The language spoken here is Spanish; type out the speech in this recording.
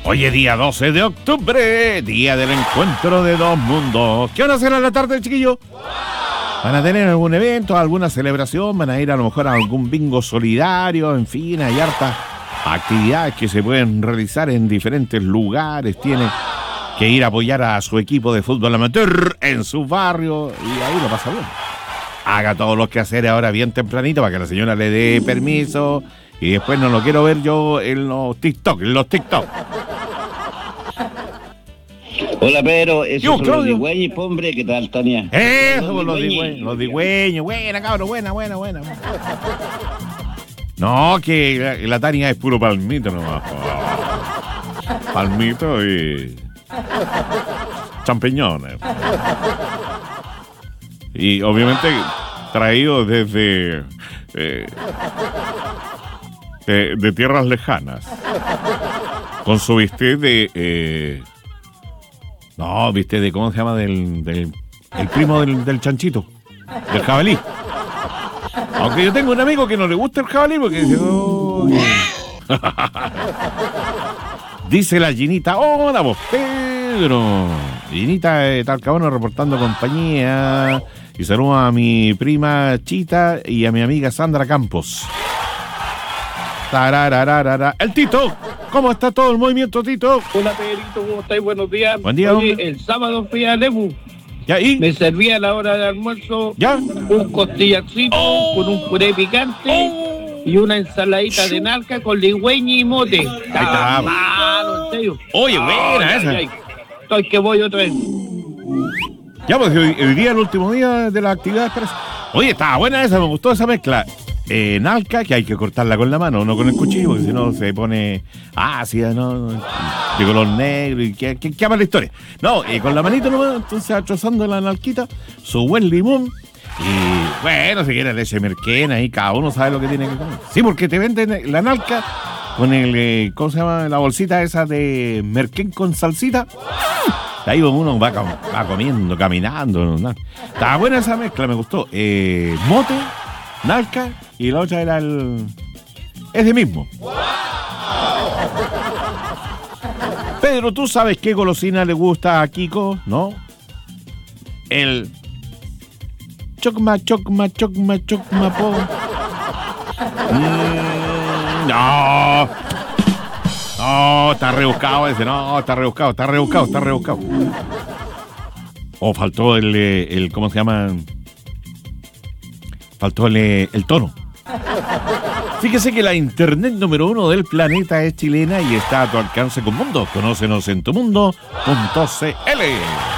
Hoy es día 12 de octubre, día del encuentro de dos mundos. ¿Qué van a hacer a la tarde, chiquillos? ¿Van a tener algún evento, alguna celebración? ¿Van a ir a lo mejor a algún bingo solidario? En fin, hay hartas actividades que se pueden realizar en diferentes lugares. Tiene que ir a apoyar a su equipo de fútbol amateur en su barrio y ahí lo pasa bien. Haga todos los quehaceres ahora bien tempranito para que la señora le dé permiso y después no lo quiero ver yo en los TikTok, Hola Pedro, eso es los digüeños, hombre, ¿qué tal, Tania? Eso, los digüeños, buena cabrón, buena. No, que la Tania es puro palmito nomás. Palmito y champiñones. Y obviamente traído desde de tierras lejanas. Con su bistec de no, viste de cómo se llama el primo del chanchito, del jabalí. Aunque yo tengo un amigo que no le gusta el jabalí porque dice, oh, dice la Ginita, hola vos Pedro. Ginita de Talcahuano reportando compañía. Y saludo a mi prima Chita y a mi amiga Sandra Campos. Tararararara. El Tito. ¿Cómo está todo el movimiento, Tito? Hola, Pedrito, ¿cómo estáis? Buenos días. Buen día, Oye, hombre. el sábado fui a Lebu. ¿Ya? ¿Y? Me servía a la hora de almuerzo ¿Ya? un costillacito con un puré picante y una ensaladita de narca con ligüeña y mote. está. Malo, en serio. Oye, buena esa. Estoy que voy otra vez. Ya, pues hoy día, el último día de la actividad. Oye, estaba buena esa, me gustó esa mezcla. Nalca, que hay que cortarla con la mano, no con el cuchillo, porque si no se pone ácida, ¿no? De color negro, y que ama la historia. No, con la manito nomás, entonces trozando la nalquita, su buen limón, y bueno, si quiere leche merquena, ahí cada uno sabe lo que tiene que comer. Sí, porque te venden la nalca con el, ¿cómo se llama? La bolsita esa de merquén con salsita. Ahí uno va comiendo, caminando, ¿no? Estaba buena esa mezcla, me gustó. Mote, nalca, y la otra era es de mismo. Pedro, ¿tú sabes qué golosina le gusta a Kiko? ¿No? El chocma, po. No, está rebuscado ese, no, está rebuscado. O faltó el ¿cómo se llama? Faltó el tono. Fíjese que la internet número 1 del planeta es chilena y está a tu alcance con Mundo. Conócenos en tumundo.cl.